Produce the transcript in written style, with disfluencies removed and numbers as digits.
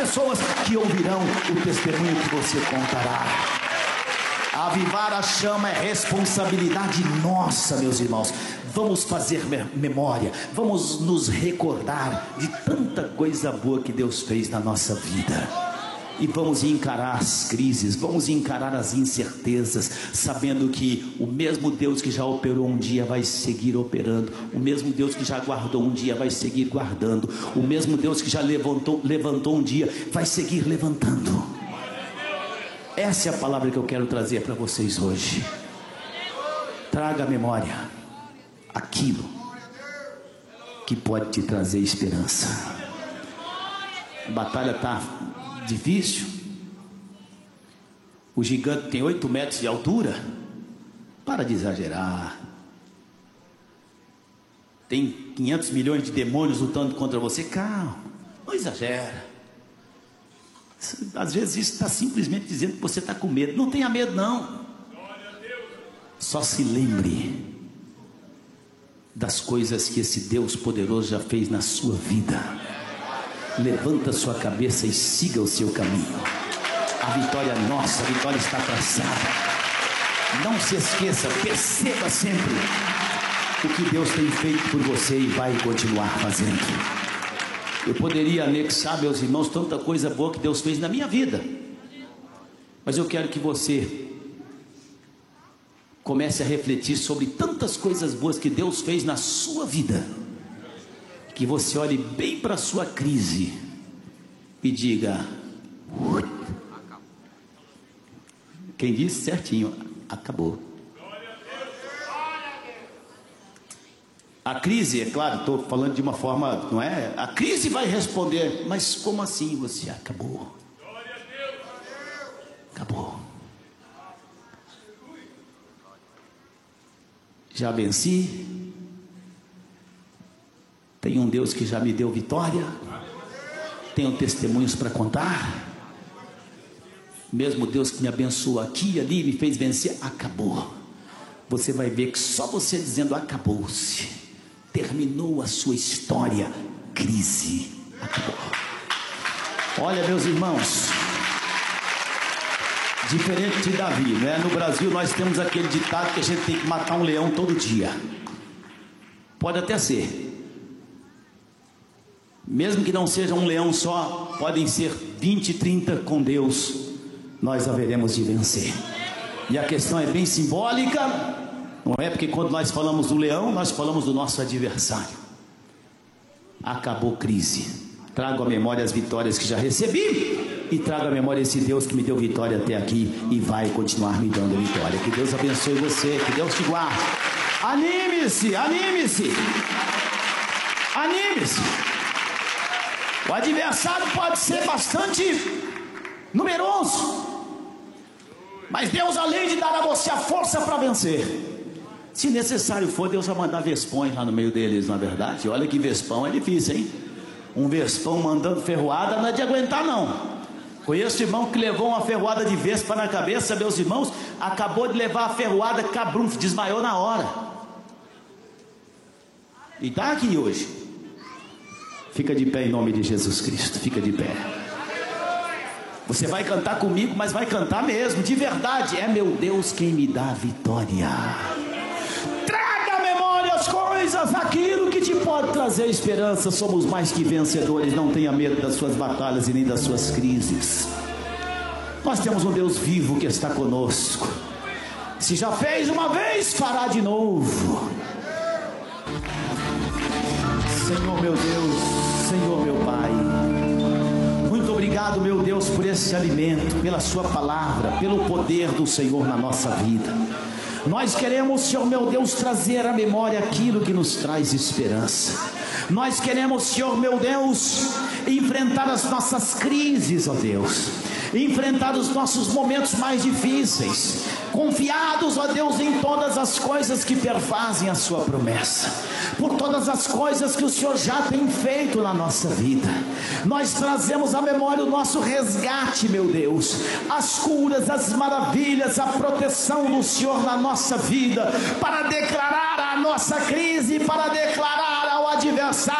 pessoas que ouvirão o testemunho que você contará. Avivar a chama é responsabilidade nossa, meus irmãos. Vamos fazer memória, vamos nos recordar de tanta coisa boa que Deus fez na nossa vida. E vamos encarar as crises, vamos encarar as incertezas, sabendo que o mesmo Deus que já operou um dia vai seguir operando, o mesmo Deus que já guardou um dia vai seguir guardando, o mesmo Deus que já levantou um dia vai seguir levantando. Essa é a palavra que eu quero trazer para vocês hoje. Traga à memória aquilo que pode te trazer esperança. A batalha está difícil. O gigante tem 8 metros de altura. Para de exagerar. Tem 500 milhões de demônios lutando contra você. Calma, não exagera. Às vezes isso está simplesmente dizendo que você está com medo. Não tenha medo não. Só se lembre das coisas que esse Deus poderoso já fez na sua vida. Levanta sua cabeça e siga o seu caminho. A vitória é nossa, a vitória está traçada. Não se esqueça, perceba sempre o que Deus tem feito por você e vai continuar fazendo. Eu poderia anexar, meus irmãos, tanta coisa boa que Deus fez na minha vida, mas eu quero que você comece a refletir sobre tantas coisas boas que Deus fez na sua vida, que você olhe bem para a sua crise e diga: quem disse certinho, acabou. A crise, é claro, estou falando de uma forma, não é? A crise vai responder, mas como assim você acabou? Acabou. Já venci. Tenho um Deus que já me deu vitória. Tenho testemunhos para contar. Mesmo Deus que me abençoou aqui e ali, me fez vencer, acabou. Você vai ver que só você dizendo acabou-se, terminou a sua história. Crise acabou. Olha, meus irmãos, diferente de Davi, né? No Brasil nós temos aquele ditado que a gente tem que matar um leão todo dia. Pode até ser, mesmo que não seja um leão só, podem ser 20, 30 com Deus, nós haveremos de vencer. E a questão é bem simbólica. Não é porque quando nós falamos do leão, nós falamos do nosso adversário. Acabou crise. Trago à memória as vitórias que já recebi, e trago à memória esse Deus que me deu vitória até aqui e vai continuar me dando vitória. Que Deus abençoe você, que Deus te guarde. Anime-se, anime-se, anime-se. O adversário pode ser bastante numeroso, mas Deus, além de dar a você a força para vencer, se necessário for, Deus vai mandar vespões lá no meio deles, na verdade. Olha que vespão é difícil, hein? Um vespão mandando ferroada não é de aguentar não. Conheço irmão que levou uma ferroada de vespa na cabeça, meus irmãos, acabou de levar a ferroada, cabrunf, desmaiou na hora. E está aqui hoje. Fica de pé em nome de Jesus Cristo, fica de pé. Você vai cantar comigo, mas vai cantar mesmo, de verdade. É meu Deus quem me dá a vitória. Coisas, aquilo que te pode trazer esperança. Somos mais que vencedores. Não tenha medo das suas batalhas e nem das suas crises. Nós temos um Deus vivo que está conosco. Se já fez uma vez, fará de novo. Senhor meu Deus, Senhor meu Pai, muito obrigado, meu Deus, por esse alimento, pela sua palavra, pelo poder do Senhor na nossa vida. Nós queremos, Senhor meu Deus, trazer à memória aquilo que nos traz esperança. Nós queremos, Senhor meu Deus, enfrentar as nossas crises, ó Deus, enfrentar os nossos momentos mais difíceis, confiados, ó Deus, em todas as coisas que perfazem a sua promessa, por todas as coisas que o Senhor já tem feito na nossa vida. Nós trazemos à memória o nosso resgate, meu Deus, as curas, as maravilhas, a proteção do Senhor na nossa vida, para declarar a nossa crise, para declarar ao adversário